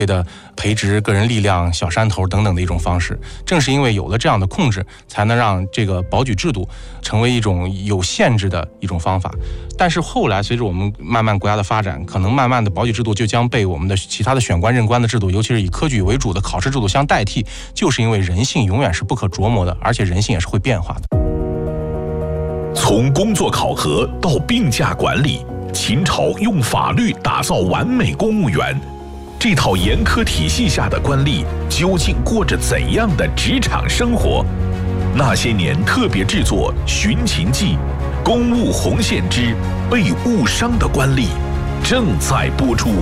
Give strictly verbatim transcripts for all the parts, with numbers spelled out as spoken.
的培植个人力量、小山头等等的一种方式。正是因为有了这样的控制，才能让这个保举制度成为一种有限制的一种方法。但是后来随着我们慢慢国家的发展，可能慢慢的保举制度就将被我们的其他的选官任官的制度，尤其是以科举为主的考试制度相代替，就是因为人性永远是不可琢磨的，而且人性也是会变化的。 从工作考核到病假管理，秦朝用法律打造完美公务员。这套严苛体系下的官吏究竟过着怎样的职场生活？那些年特别制作《寻秦记》，公务红线之被误伤的官吏正在播出。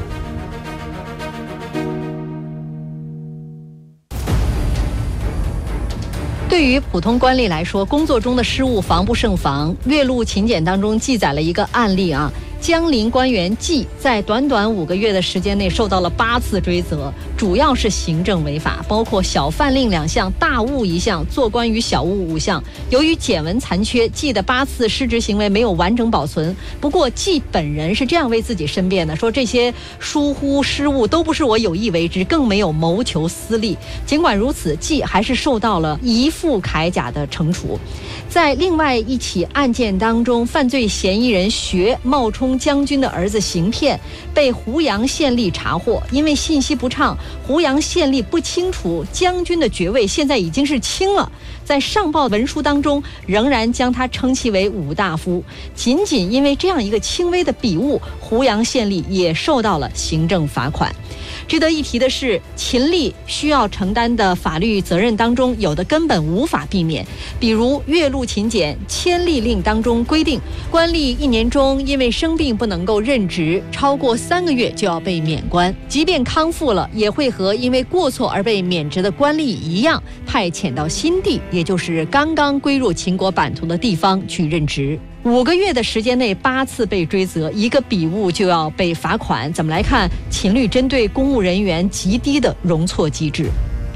对于普通官吏来说，工作中的失误防不胜防。岳麓秦简当中记载了一个案例啊，江陵官员季在短短五个月的时间内受到了八次追责，主要是行政违法，包括小犯令两项、大误一项、做官与小误五项。由于简文残缺，季的八次失职行为没有完整保存。不过季本人是这样为自己申辩的，说这些疏忽失误都不是我有意为之，更没有谋求私利。尽管如此，季还是受到了移付铠甲的惩处。在另外一起案件当中，犯罪嫌疑人学冒充将军的儿子行骗，被湖阳县吏查获。因为信息不畅，湖阳县吏不清楚将军的爵位现在已经是卿了，在上报文书当中仍然将他称其为武大夫。仅仅因为这样一个轻微的笔误，湖阳县吏也受到了行政罚款。值得一提的是，秦吏需要承担的法律责任当中，有的根本无法避免。比如岳麓秦简迁吏令当中规定，官吏一年中因为生病不能够任职，超过三个月就要被免官，即便康复了，也会和因为过错而被免职的官吏一样，派遣到新地，也就是刚刚归入秦国版图的地方去任职。五个月的时间内八次被追责，一个笔误就要被罚款。怎么来看秦律针对公务人员极低的容错机制？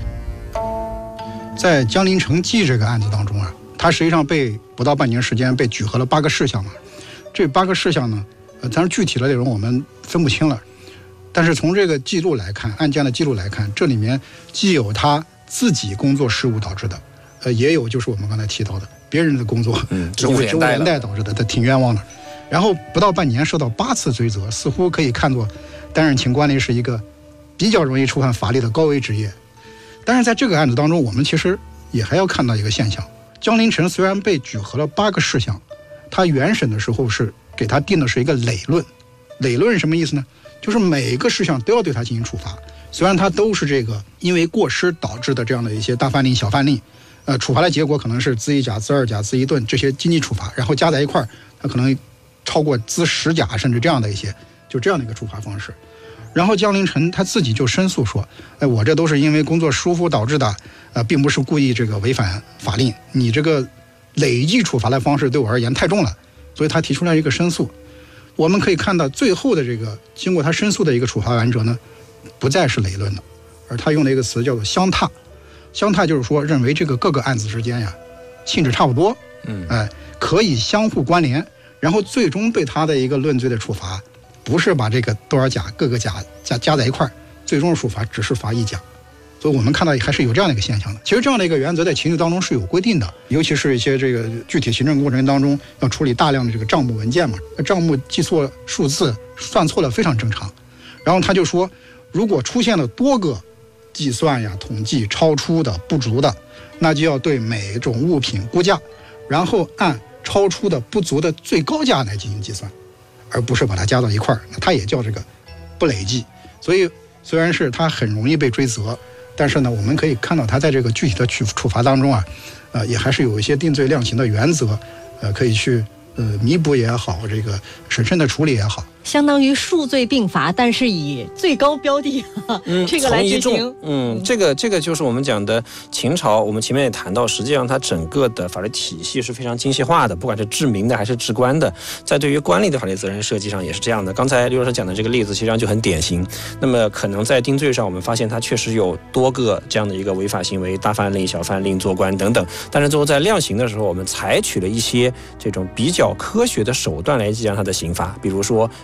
在江陵城记这个案子当中啊，他实际上被不到半年时间被举核了八个事项嘛。这八个事项呢，呃，但是具体的内容我们分不清了。但是从这个记录来看，案件的记录来看，这里面既有他自己工作失误导致的，呃，也有就是我们刚才提到的别人的工作， 嗯， 职务连带导致的，他挺冤枉的。然后不到半年受到八次追责，似乎可以看作担任秦官吏是一个比较容易触犯法律的高危职业。但是在这个案子当中，我们其实也还要看到一个现象：江陵城虽然被举核了八个事项，他原审的时候是给他定的是一个累论。累论是什么意思呢？就是每个事项都要对他进行处罚。虽然他都是这个因为过失导致的这样的一些大犯令、小犯令，呃，处罚的结果可能是资一甲、资二甲、资一顿这些经济处罚，然后加在一块儿，他可能超过资十甲甚至这样的一些，就这样的一个处罚方式。然后江陵城他自己就申诉说，哎，我这都是因为工作疏忽导致的，呃，并不是故意这个违反法令，你这个累计处罚的方式对我而言太重了，所以他提出来一个申诉。我们可以看到最后的这个经过他申诉的一个处罚完者呢，不再是累论的，而他用了一个词叫做相踏。相踏就是说认为这个各个案子之间呀性质差不多，嗯，哎，可以相互关联，然后最终对他的一个论罪的处罚，不是把这个多少甲各个甲加加在一块儿，最终的处罚只是罚一甲。所以我们看到还是有这样的一个现象的。其实这样的一个原则在秦律当中是有规定的，尤其是一些这个具体行政过程当中要处理大量的这个账目文件嘛，账目记错数字、算错了非常正常。然后他就说，如果出现了多个计算呀、统计超出的、不足的，那就要对每种物品估价，然后按超出的、不足的最高价来进行计算，而不是把它加到一块儿。那它也叫这个不累计。所以虽然是它很容易被追责，但是呢，我们可以看到它在这个具体的处处罚当中啊，呃，也还是有一些定罪量刑的原则，呃，可以去呃弥补也好，这个审慎的处理也好。 相当于数罪并罚，但是以最高标的、嗯、这个来执行。 嗯，这个这个就是我们讲的秦朝。我们前面也谈到，实际上它整个的法律体系是非常精细化的，不管是治民的还是治官的，在对于官吏的法律责任设计上也是这样的。刚才刘老师讲的这个例子，实际上就很典型。那么可能在定罪上，我们发现它确实有多个这样的一个违法行为，大犯令、小犯令、做官等等。但是最后在量刑的时候，我们采取了一些这种比较科学的手段来计量它的刑罚，比如说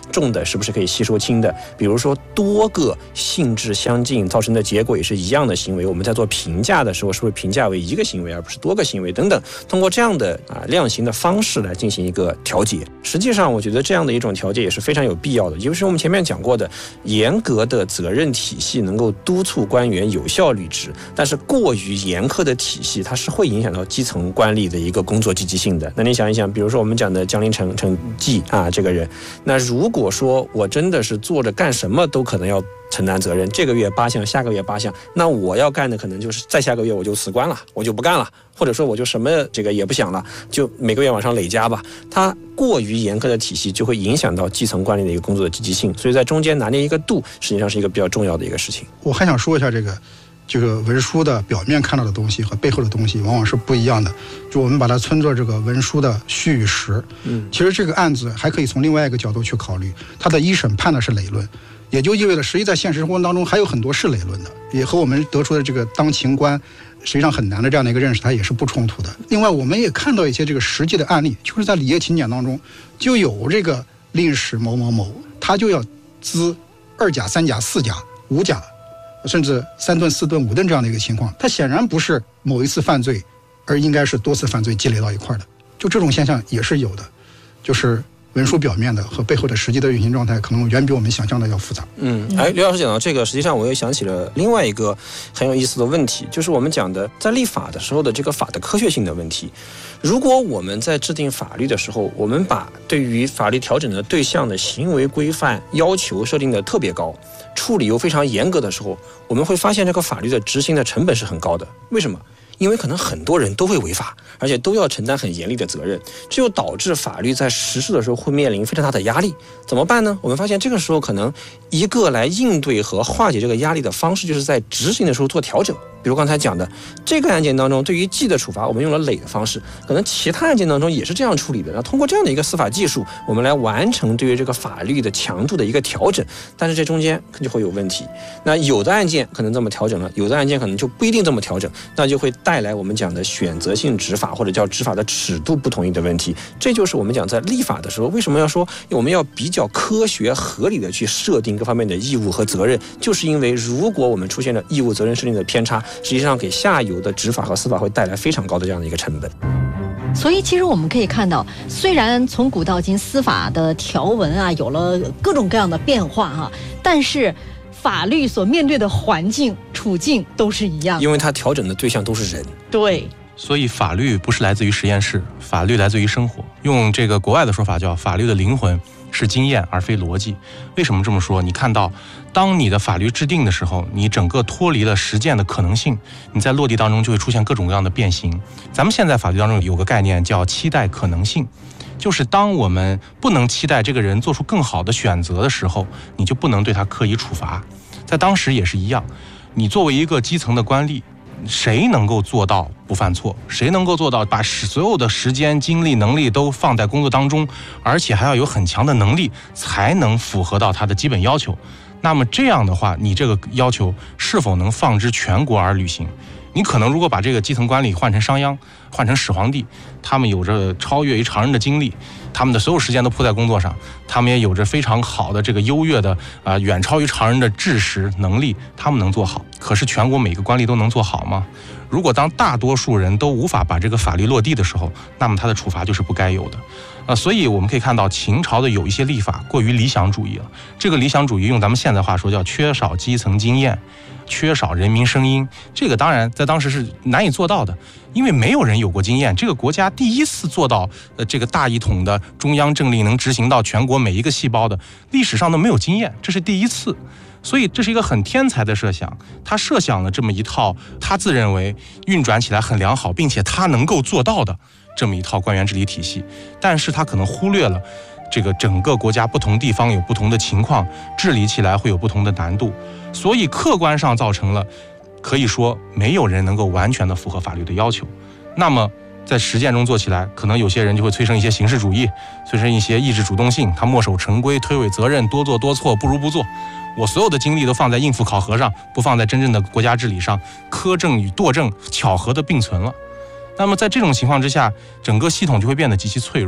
重的是不是可以吸收轻的，比如说多个性质相近造成的结果也是一样的行为，我们在做评价的时候是不是评价为一个行为而不是多个行为等等，通过这样的啊量刑的方式来进行一个调节。实际上我觉得这样的一种调节也是非常有必要的，就是我们前面讲过的严格的责任体系能够督促官员有效履职，但是过于严苛的体系它是会影响到基层官吏的一个工作积极性的。那你想一想，比如说我们讲的江林成成纪啊这个人，那如果说我真的是做着干什么都可能要承担责任，这个月八项，下个月八项，那我要干的可能就是再下个月我就辞官了，我就不干了，或者说我就什么这个也不想了，就每个月往上累加吧。它过于严苛的体系就会影响到基层官吏的一个工作的积极性，所以在中间拿捏一个度，实际上是一个比较重要的一个事情。 我还想说一下这个。这个文书的表面看到的东西和背后的东西往往是不一样的，就我们把它称作这个文书的虚与实。嗯，其实这个案子还可以从另外一个角度去考虑，它的一审判的是累论，也就意味着实际在现实生活当中还有很多是累论的，也和我们得出的这个当情官实际上很难的这样的一个认识它也是不冲突的。另外我们也看到一些这个实际的案例，就是在礼业勤俭当中就有这个令史某某某他就要资二甲三甲四甲五甲甚至三吨四吨五吨这样的一个情况，它显然不是某一次犯罪，而应该是多次犯罪积累到一块的。就这种现象也是有的，就是文书表面的和背后的实际的运行状态可能远比我们想象的要复杂。 嗯，哎，刘老师讲到这个，实际上我又想起了另外一个很有意思的问题，就是我们讲的在立法的时候的这个法的科学性的问题。如果我们在制定法律的时候，我们把对于法律调整的对象的行为规范要求设定的特别高，处理又非常严格的时候，我们会发现这个法律的执行的成本是很高的。为什么？因为可能很多人都会违法，而且都要承担很严厉的责任，这就导致法律在实施的时候会面临非常大的压力。怎么办呢？我们发现这个时候可能一个来应对和化解这个压力的方式，就是在执行的时候做调整。比如刚才讲的这个案件当中，对于纪的处罚我们用了累的方式，可能其他案件当中也是这样处理的。那通过这样的一个司法技术，我们来完成对于这个法律的强度的一个调整，但是这中间就会有问题。那有的案件可能这么调整了，有的案件可能就不一定这么调整，那就会带来我们讲的选择性执法或者叫执法的尺度不统一的问题。这就是我们讲在立法的时候为什么要说我们要比较科学合理的去设定各方面的义务和责任，就是因为如果我们出现了义务责任设定的偏差，实际上给下游的执法和司法会带来非常高的这样的一个成本。 所以其实我们可以看到，虽然从古到今司法的条文啊有了各种各样的变化哈、啊，但是法律所面对的环境处境都是一样的， 因为它调整的对象都是人。 对， 所以法律不是来自于实验室，法律来自于生活。用这个国外的说法叫法律的灵魂是经验而非逻辑。为什么这么说？你看到当你的法律制定的时候，你整个脱离了实践的可能性，你在落地当中就会出现各种各样的变形。咱们现在法律当中有个概念叫期待可能性，就是当我们不能期待这个人做出更好的选择的时候，你就不能对他刻意处罚。在当时也是一样，你作为一个基层的官吏，谁能够做到不犯错？谁能够做到把所有的时间、精力、能力都放在工作当中，而且还要有很强的能力，才能符合到他的基本要求？那么这样的话，你这个要求是否能放之全国而履行？你可能如果把这个基层官吏换成商鞅，换成始皇帝，他们有着超越于常人的精力，他们的所有时间都扑在工作上，他们也有着非常好的这个优越的啊、呃，远超于常人的知识能力，他们能做好。可是全国每个官吏都能做好吗？如果当大多数人都无法把这个法律落地的时候，那么他的处罚就是不该有的。啊，所以我们可以看到秦朝的有一些立法过于理想主义了。这个理想主义用咱们现在话说叫缺少基层经验，缺少人民声音。这个当然在当时是难以做到的，因为没有人有过经验。这个国家第一次做到呃这个大一统的中央政令能执行到全国每一个细胞的，历史上都没有经验，这是第一次。所以这是一个很天才的设想，他设想了这么一套他自认为运转起来很良好，并且他能够做到的这么一套官员治理体系，但是他可能忽略了这个整个国家不同地方有不同的情况，治理起来会有不同的难度，所以客观上造成了可以说没有人能够完全的符合法律的要求。那么在实践中做起来，可能有些人就会催生一些形式主义，催生一些意志主动性，他墨守成规，推诿责任，多做多错，不如不做。我所有的精力都放在应付考核上，不放在真正的国家治理上，苛政与惰政巧合的并存了。那么在这种情况之下，整个系统就会变得极其脆弱，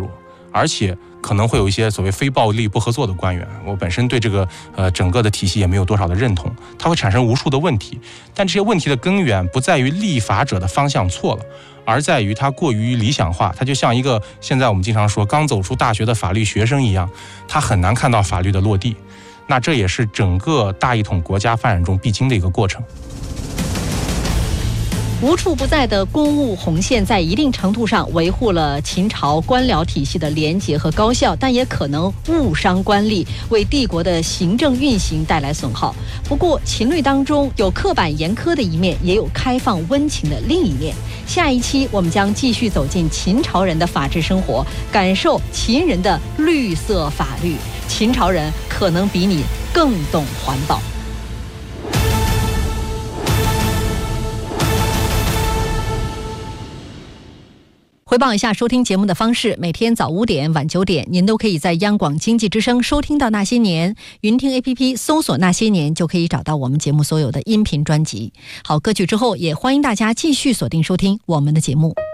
而且可能会有一些所谓非暴力不合作的官员，我本身对这个呃整个的体系也没有多少的认同，它会产生无数的问题。但这些问题的根源不在于立法者的方向错了，而在于它过于理想化，它就像一个现在我们经常说刚走出大学的法律学生一样，他很难看到法律的落地。那这也是整个大一统国家发展中必经的一个过程。 无处不在的公务红线在一定程度上维护了秦朝官僚体系的廉洁和高效，但也可能误伤官吏，为帝国的行政运行带来损耗。不过秦律当中有刻板严苛的一面，也有开放温情的另一面。下一期我们将继续走进秦朝人的法治生活，感受秦人的绿色法律。秦朝人可能比你更懂环保。回报一下收听节目的方式，每天早五点晚九点您都可以在央广经济之声收听到那些年，云听 A P P 搜索那些年就可以找到我们节目所有的音频专辑。好，歌曲之后也欢迎大家继续锁定收听我们的节目。